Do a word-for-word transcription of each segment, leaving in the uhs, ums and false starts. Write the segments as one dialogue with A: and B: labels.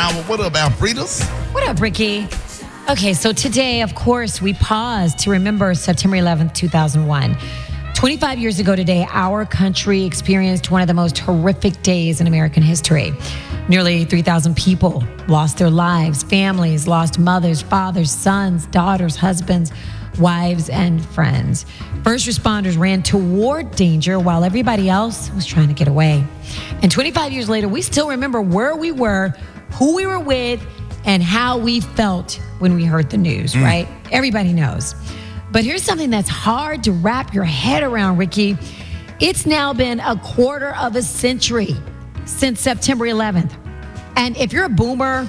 A: hour. What up, Alfredas?
B: What up, Ricky? Okay, so today, of course, we pause to remember September eleventh, two thousand one. twenty-five years ago today, our country experienced one of the most horrific days in American history. Nearly three thousand people lost their lives. Families lost mothers, fathers, sons, daughters, husbands, wives, and friends. First responders ran toward danger while everybody else was trying to get away. And twenty-five years later, we still remember where we were, who we were with, and how we felt when we heard the news, mm. right? Everybody knows. But here's something that's hard to wrap your head around, Ricky. It's now been a quarter of a century since September eleventh. And if you're a boomer,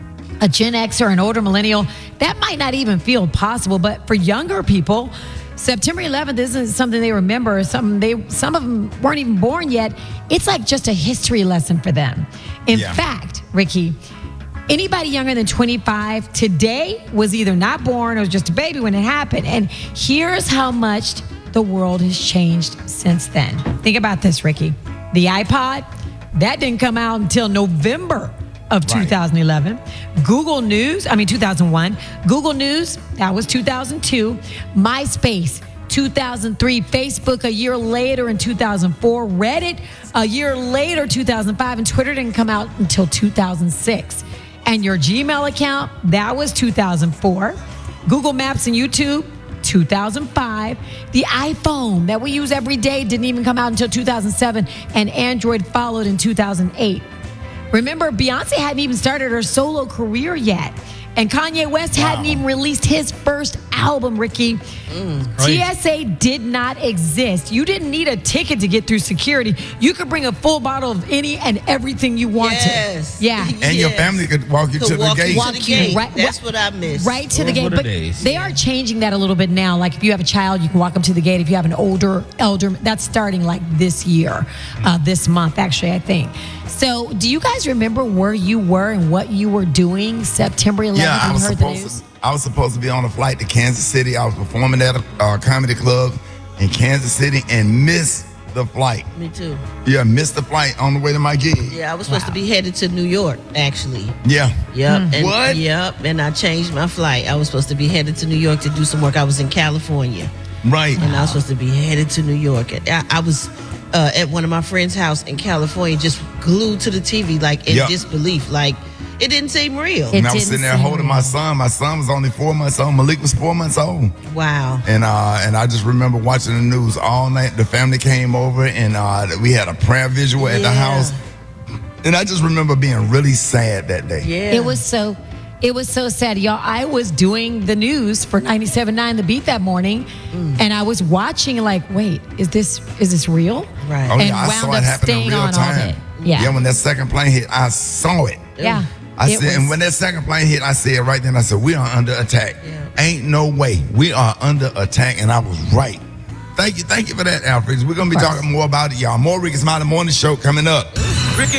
B: a Gen X, or an older millennial, that might not even feel possible. But for younger people, September eleventh isn't something they remember. Or something they, some of them weren't even born yet. It's like just a history lesson for them. In yeah. fact, Ricky, anybody younger than twenty-five today was either not born or was just a baby when it happened. And here's how much the world has changed since then. Think about this, Ricky. The iPod, that didn't come out until November of two thousand eleven. Right. Google News, I mean two thousand one. Google News, that was two thousand two. MySpace, two thousand three. Facebook a year later in two thousand four. Reddit a year later, two thousand five. And Twitter didn't come out until two thousand six. And your Gmail account, that was two thousand four. Google Maps and YouTube, two thousand five. The iPhone that we use every day didn't even come out until two thousand seven. And Android followed in two thousand eight. Remember, Beyonce hadn't even started her solo career yet. And Kanye West wow. hadn't even released his first album, Ricky. Mm, T S A did not exist. You didn't need a ticket to get through security. You could bring a full bottle of any and everything you wanted.
C: Yes.
B: Yeah.
A: And
C: yes.
A: your family could walk you
C: could
A: to
C: walk
A: the gate.
C: Walk you to the gate.
B: Right,
C: That's what I missed.
B: Right to
D: Those
B: the gate. But
D: days.
B: they are changing that a little bit now. Like if you have a child, you can walk them to the gate. If you have an older elder, that's starting like this year, uh, this month, actually, I think. So do you guys remember where you were and what you were doing September eleventh
A: Yeah, I
B: when
A: was
B: you heard the
A: supposed
B: news?
A: to. I was supposed to be on a flight to Kansas City. I was performing at a uh, comedy club in Kansas City and missed the flight.
C: Me too.
A: Yeah, missed the flight on the way to my gig.
C: Yeah, I was supposed
B: Wow.
C: to be headed to New York, actually.
A: Yeah.
C: Yep.
B: Mm.
C: And,
A: What?
C: Yep. And I changed my flight. I was supposed to be headed to New York to do some work. I was in California.
A: Right.
C: And I was supposed to be headed to New York. And I, I was uh, at one of my friend's house in California, just glued to the T V, like in
A: Yep.
C: disbelief. Like, it didn't seem real.
B: It
A: and I was
B: didn't
A: sitting there
B: seem
A: holding my
B: real.
A: son. My son was only four months old. Malik was four months old.
C: Wow.
A: And uh, and I just remember watching the news all night. The family came over and uh, we had a prayer visual at
C: Yeah.
A: the house. And I just remember being really sad that day.
C: Yeah.
B: It was so, it was so sad, y'all. I was doing the news for ninety-seven point nine The Beat that morning,
C: Mm.
B: and I was watching like, wait, is this is this real?
C: Right.
A: Oh,
B: And
A: yeah, I
B: wound
A: saw
B: up
A: it happen in
B: staying
A: real
B: on all
A: time.
B: day. Yeah.
A: Yeah, when that second plane hit, I saw it.
B: Yeah.
A: I
B: It
A: said,
B: was-
A: and when that second plane hit, I said right then, I said, we are under attack.
C: Yeah.
A: Ain't no way. We are under attack, and I was right. Thank you, thank you for that, Alfred. We're gonna be talking more about it, y'all. More Ricky Smiley Morning Show coming up.
E: Ricky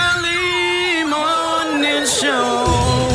E: Smiley Morning Show.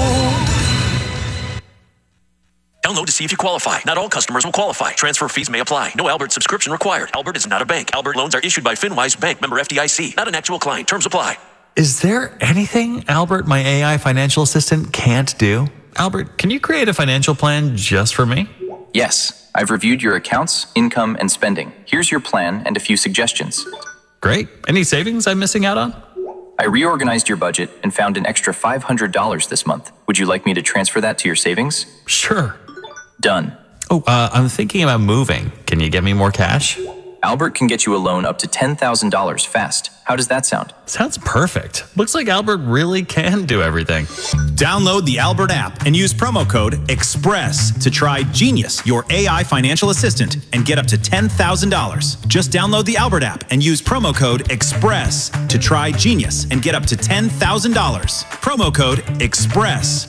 F: Download to see if you qualify. Not all customers will qualify. Transfer fees may apply. No Albert subscription required. Albert is not a bank. Albert loans are issued by FinWise Bank, member F D I C. Not an actual client. Terms apply.
G: Is there anything Albert, my A I financial assistant, can't do? Albert, can you create a financial plan just for me?
H: Yes, I've reviewed your accounts, income, and spending. Here's your plan and a few suggestions.
G: Great. Any savings I'm missing out on?
H: I reorganized your budget and found an extra five hundred dollars this month. Would you like me to transfer that to your savings?
G: Sure.
H: Done.
G: Oh, uh, I'm thinking about moving. Can you get me more cash?
H: Albert can get you a loan up to ten thousand dollars fast. How does that sound?
G: Sounds perfect. Looks like Albert really can do everything.
I: Download the Albert app and use promo code EXPRESS to try Genius, your A I financial assistant, and get up to ten thousand dollars. Just download the Albert app and use promo code EXPRESS to try Genius and get up to ten thousand dollars. Promo code EXPRESS.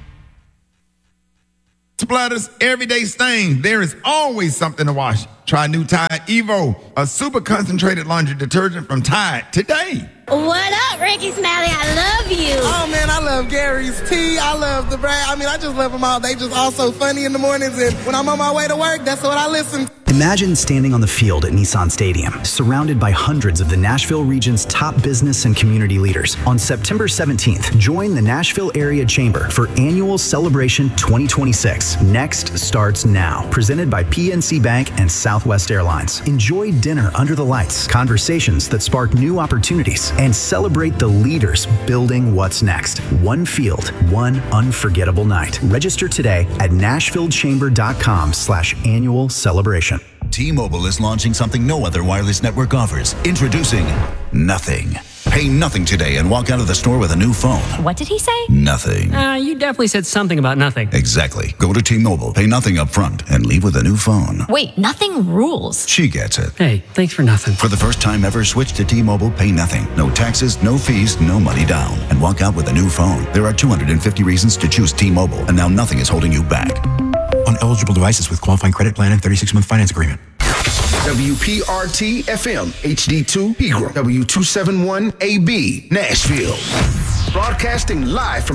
A: Splatters, everyday stain. There is always something to wash. Try new Tide Evo, a super concentrated laundry detergent from Tide today.
J: What up, Ricky Smiley? I love you.
K: Oh, man, I love Gary's Tea. I love the brand. I mean, I just love them all. They just all so funny in the mornings. And when I'm on my way to work, that's what I listen to.
D: Imagine standing on the field at Nissan Stadium, surrounded by hundreds of the Nashville region's top business and community leaders. On September seventeenth, join the Nashville Area Chamber for Annual Celebration twenty twenty-six. Next starts now. Presented by P N C Bank and Southwest Airlines. Enjoy dinner under the lights, conversations that spark new opportunities, and celebrate the leaders building what's next. One field, one unforgettable night. Register today at nashvillechamber.com slash annual celebration.
L: T-Mobile is launching something no other wireless network offers. Introducing Nothing. Pay nothing today and walk out of the store with a new phone.
M: What did he say?
L: Nothing.
M: Uh, you definitely said something about nothing.
L: Exactly. Go to T-Mobile, pay nothing up front, and leave with a new phone.
M: Wait, nothing rules.
L: She gets it.
M: Hey, thanks for nothing.
L: For the first time ever, switch to T-Mobile, pay nothing. No taxes, no fees, no money down. And walk out with a new phone. There are two hundred fifty reasons to choose T-Mobile, and now nothing is holding you back.
N: On eligible devices with qualifying credit plan and thirty-six month finance agreement.
O: W P R T F M, H D two Pegram, W two seventy-one A B, Nashville. Broadcasting live from